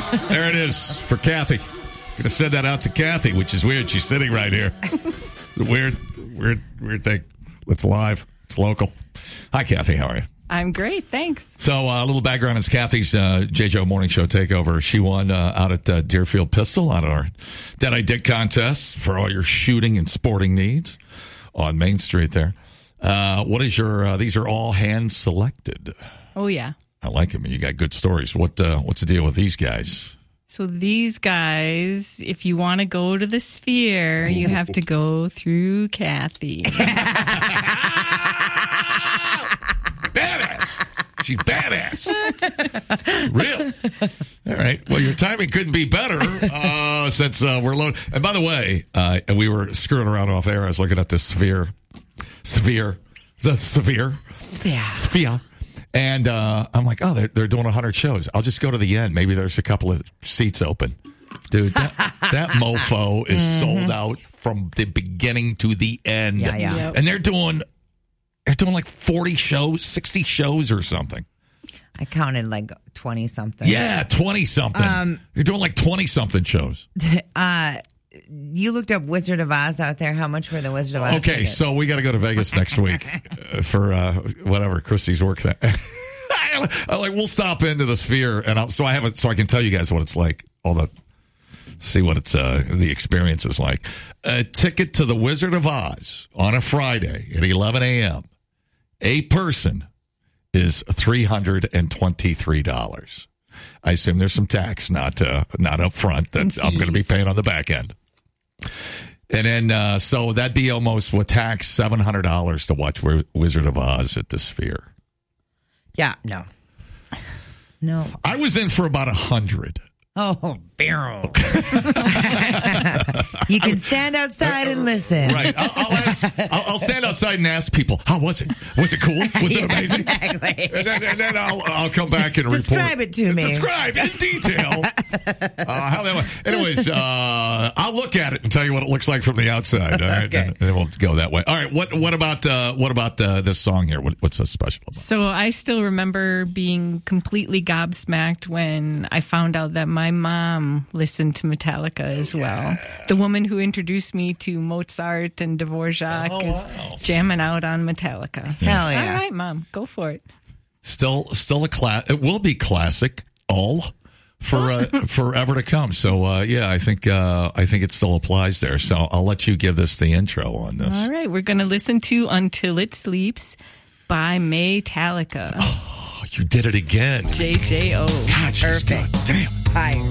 There it is for Kathy. Gonna send that out to Kathy, which is weird. She's sitting right here. Weird thing. It's live. It's local. Hi, Kathy. How are you? I'm great, thanks. So a little background is Kathy's JJO Morning Show takeover. She won out at Deerfield Pistol on our Dead I Dick contest for all your shooting and sporting needs on Main Street there. What is your, these are all hand selected. Oh, yeah. I like them. You got good stories. What's the deal with these guys? So these guys, if you want to go to the Sphere, you have to go through Kathy. Badass. She's badass. Real. All right. Well, your timing couldn't be better since we're loaded. And by the way, we were screwing around off air. I was looking at the Sphere. And I'm like, oh, they're doing 100 shows. I'll just go to the end. Maybe there's a couple of seats open. Dude, that mofo is sold out from the beginning to the end. Yeah. Yep. And they're doing like 40 shows, 60 shows or something. I counted like 20-something. Yeah, 20-something. You're doing like 20-something shows. You looked up Wizard of Oz out there. How much were the Wizard of Oz Okay, tickets? so we got to go to Vegas next week for whatever Christy's work. I'm like, we'll stop into the Sphere, and so I can tell you guys what it's like. See what it's the experience is like. A ticket to the Wizard of Oz on a Friday at 11 a.m. A person is $323. I assume there's some tax not up front that I'm going to be paying on the back end. And then, so that'd be almost with tax $700 to watch Wizard of Oz at the Sphere. Yeah, no. I was in for about 100. Oh, barrel. You can stand outside and listen. Right. I'll stand outside and ask people, how was it? Was it cool? Was it amazing? Exactly. And then I'll come back and Describe report. it to me. Describe in detail. How they went. Anyways, I'll look at it and tell you what it looks like from the outside. All right, Okay. and then we'll go that way. All right. What about this song here? What's so special about it? So I still remember being completely gobsmacked when I found out that my mom listened to Metallica as well. The woman who introduced me to Mozart and Dvorak is jamming out on Metallica. Hell yeah. All right, Mom, go for it. Still a class. It will be classic for forever to come. So I think it still applies there. So I'll let you give this the intro on this. All right, we're going to listen to Until It Sleeps by Metallica. Oh, you did it again. JJO. God, she's good. Damn. Hi.